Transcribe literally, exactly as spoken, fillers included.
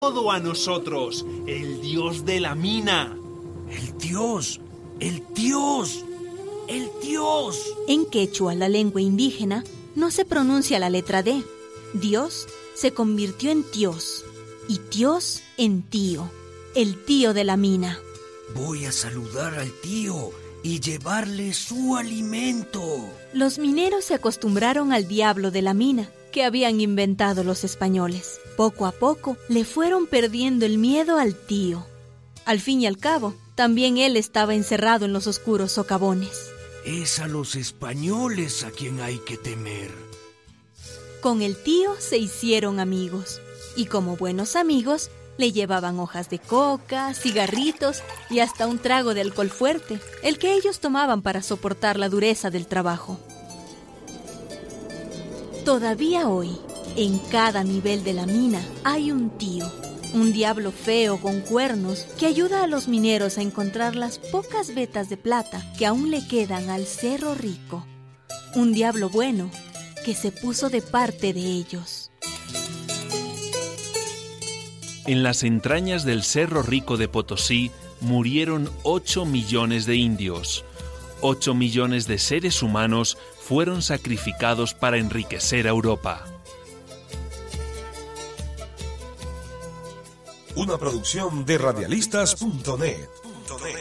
todo a nosotros, el dios de la mina. El dios, el dios, el dios. En quechua, la lengua indígena, no se pronuncia la letra D. Dios se convirtió en Tios y Tios en tío, el tío de la mina. Voy a saludar al tío y llevarle su alimento. Los mineros se acostumbraron al diablo de la mina que habían inventado los españoles. Poco a poco le fueron perdiendo el miedo al tío. Al fin y al cabo, también él estaba encerrado en los oscuros socavones. Es a los españoles a quien hay que temer. Con el tío se hicieron amigos, y como buenos amigos, le llevaban hojas de coca, cigarritos y hasta un trago de alcohol fuerte, el que ellos tomaban para soportar la dureza del trabajo. Todavía hoy, en cada nivel de la mina, hay un tío, un diablo feo con cuernos que ayuda a los mineros a encontrar las pocas vetas de plata que aún le quedan al Cerro Rico. Un diablo bueno que se puso de parte de ellos. En las entrañas del Cerro Rico de Potosí murieron ocho millones de indios. Ocho millones de seres humanos fueron sacrificados para enriquecer a Europa. Una producción de radialistas punto net.